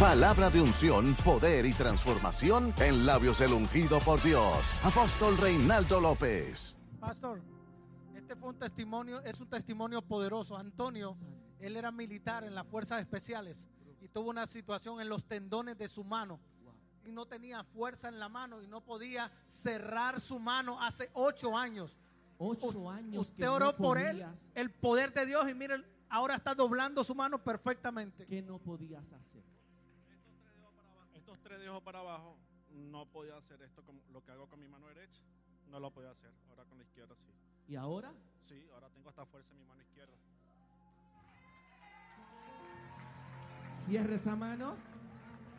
Palabra de unción, poder y transformación en labios del ungido por Dios. Apóstol Reinaldo López. Pastor, este fue un testimonio, es un testimonio poderoso. Antonio, él era militar en las fuerzas especiales y tuvo una situación en los tendones de su mano y no tenía fuerza en la mano y no podía cerrar su mano hace 8 años. 8 años Usted que oró no por él, podías, el poder de Dios, y mire, ahora está doblando su mano perfectamente. ¿qué no podías hacer? Estos 3 dedos para abajo, no podía hacer esto como lo que hago con mi mano derecha. No lo podía hacer. Ahora con la izquierda sí. ¿Y ahora? Sí, ahora tengo esta fuerza en mi mano izquierda. Cierre esa mano.